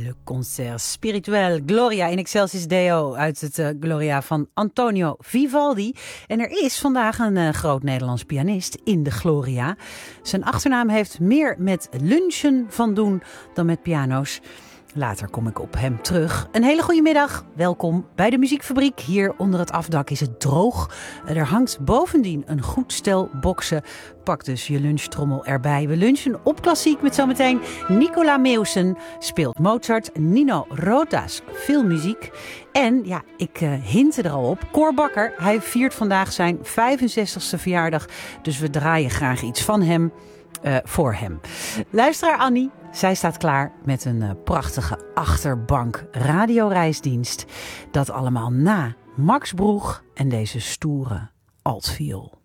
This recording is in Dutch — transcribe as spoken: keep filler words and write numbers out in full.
Le concert spirituel Gloria in Excelsis Deo uit het uh, Gloria van Antonio Vivaldi. En er is vandaag een uh, groot Nederlands pianist in de Gloria. Zijn achternaam heeft meer met lunchen van doen dan met piano's. Later kom ik op hem terug. Een hele goede middag. Welkom bij de Muziekfabriek. Hier onder het afdak is het droog. Er hangt bovendien een goed stel boksen. Pak dus je lunchtrommel erbij. We lunchen op klassiek met zometeen Nicola Meeuwsen. Speelt Mozart, Nino Rota's filmmuziek. En ja, ik uh, hintte er al op. Cor Bakker, hij viert vandaag zijn vijfenzestigste verjaardag. Dus we draaien graag iets van hem. Uh, voor hem. Luisteraar Annie, zij staat klaar met een uh, prachtige achterbank radioreisdienst. Dat allemaal na Max Broeg en deze stoere altviool.